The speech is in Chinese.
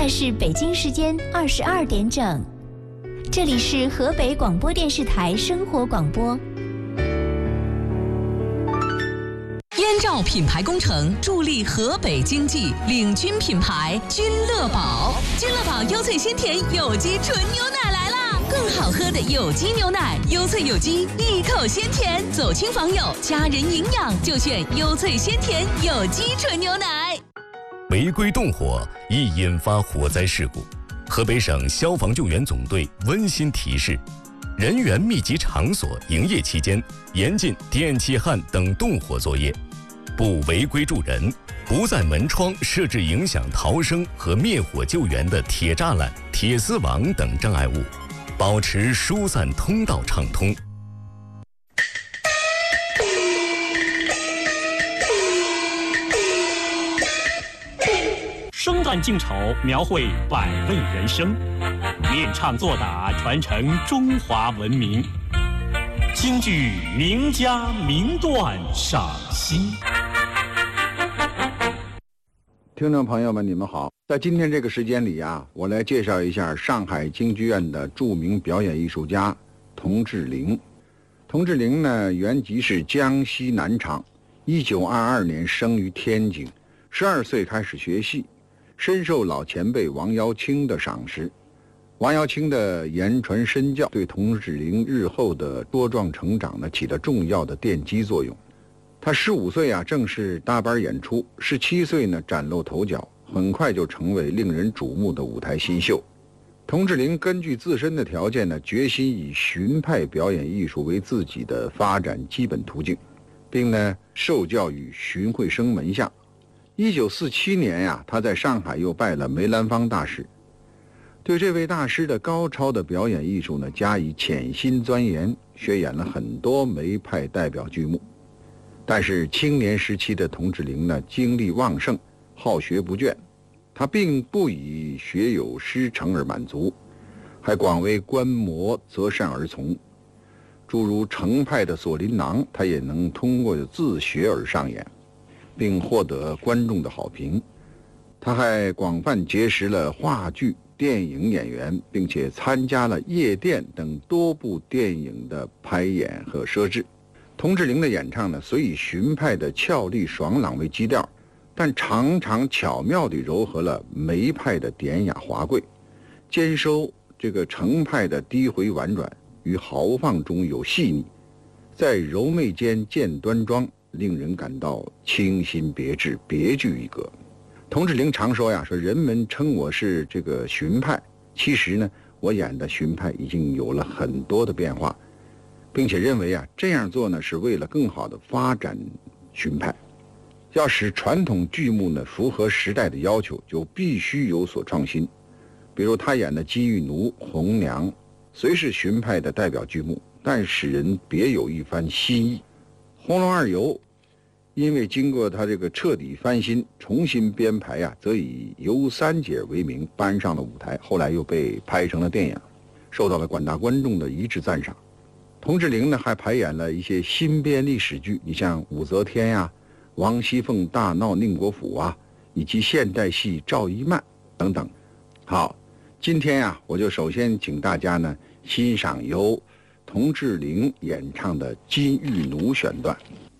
在是北京时间22点整，这里是河北广播电视台生活广播。 燕赵品牌工程助力河北经济，领军品牌君乐宝。君乐宝优萃鲜甜有机纯牛奶来啦！更好喝的有机牛奶，优萃有机，一口鲜甜，走亲访友，家人营养就选优萃鲜甜有机纯牛奶。 违规动火易引发火灾事故，河北省消防救援总队温馨提示：人员密集场所营业期间，严禁电气焊等动火作业，不违规助人，不在门窗设置影响逃生和灭火救援的铁栅栏、铁丝网等障碍物，保持疏散通道畅通。 生旦净丑，描绘百味人生；练唱作打，传承中华文明。京剧名家名段赏析。 听众朋友们，你们好！在今天这个时间里啊，我来介绍一下上海京剧院的著名表演艺术家童志玲。童志玲呢，原籍是江西南昌，1922年生于天津，12岁开始学戏。深受老前辈王瑶卿的赏识，王瑶卿的言传身教对童志玲日后的茁壮成长呢起了重要的奠基作用。他15岁啊正式搭班演出，17岁呢崭露头角，很快就成为令人瞩目的舞台新秀。童志玲根据自身的条件呢，决心以荀派表演艺术为自己的发展基本途径，并呢受教于荀慧生门下。1947年呀，他在上海又拜了梅兰芳大师，对这位大师的高超的表演艺术呢加以潜心钻研，学演了很多梅派代表剧目。但是青年时期的童志玲呢，精力旺盛，好学不倦，他并不以学有师承而满足，还广为观摩，择善而从。诸如程派的锁麟囊，他也能通过自学而上演，并获得观众的好评。他还广泛结识了话剧、电影演员，并且参加了夜店等多部电影的排演和摄制。童志玲的演唱呢，虽以荀派的俏丽爽朗为基调，但常常巧妙地糅合了梅派的典雅华贵，兼收这个程派的低回婉转与豪放中有细腻，在柔媚间见端庄，令人感到清新别致，别具一格。童志玲常说呀，说人们称我是这个荀派，其实呢，我演的荀派已经有了很多的变化，并且认为啊，这样做呢是为了更好的发展荀派。要使传统剧目呢符合时代的要求，就必须有所创新。比如他演的《金玉奴》《红娘》，虽是荀派的代表剧目，但使人别有一番新意。《红楼二游》因为经过他这个彻底翻新、重新编排呀，则以游三姐为名搬上了舞台，后来又被拍成了电影，受到了广大观众的一致赞赏。童志玲呢还排演了一些新编历史剧，你像武则天呀、王熙凤大闹宁国府啊，以及现代戏赵一曼等等。好，今天呀，我就首先请大家呢欣赏由童志玲演唱的《金玉奴》选段。